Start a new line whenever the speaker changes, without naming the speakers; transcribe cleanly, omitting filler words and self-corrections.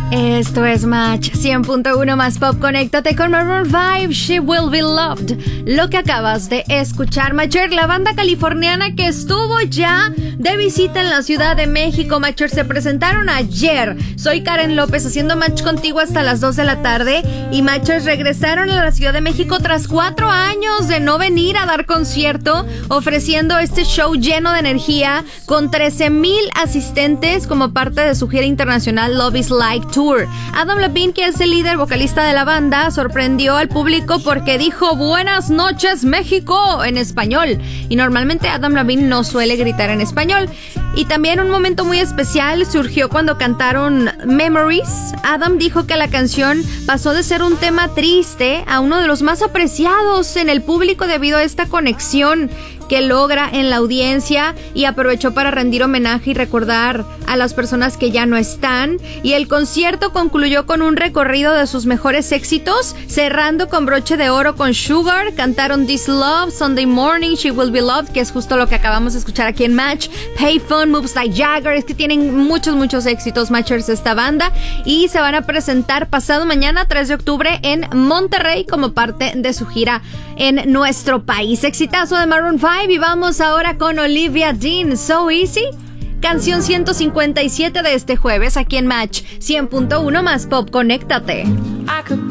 Esto es Match 100.1 más pop. Conéctate con Maroon 5, She Will Be Loved. Lo que acabas de escuchar, Matcher, la banda californiana que estuvo ya de visita en la Ciudad de México. Matcher, se presentaron ayer. Soy Karen López haciendo Match contigo hasta las 2 de la tarde. Y Matchers regresaron a la Ciudad de México tras 4 años de no venir a dar concierto, ofreciendo este show lleno de energía con 13,000 asistentes como parte de su gira internacional Love is Like Tour. Adam Levine, que es el líder vocalista de la banda, sorprendió al público porque dijo "Buenas noches México" en español, y normalmente Adam Levine no suele gritar en español. Y también un momento muy especial surgió cuando cantaron Memories. Adam dijo que la canción pasó de ser un tema triste a uno de los más apreciados en el público debido a esta conexión que logra en la audiencia, y aprovechó para rendir homenaje y recordar a las personas que ya no están. Y el concierto concluyó con un recorrido de sus mejores éxitos, cerrando con broche de oro con Sugar. Cantaron This Love, Sunday Morning, She Will Be Loved, que es justo lo que acabamos de escuchar aquí en Match, Payphone, Moves Like Jagger. Es que tienen muchos éxitos, Matchers, esta banda, y se van a presentar pasado mañana, 3 de octubre, en Monterrey como parte de su gira en nuestro país. Exitazo de Maroon 5. Y vamos ahora con Olivia Dean, So Easy, canción 157 de este jueves aquí en Match 100.1 más pop. Conéctate.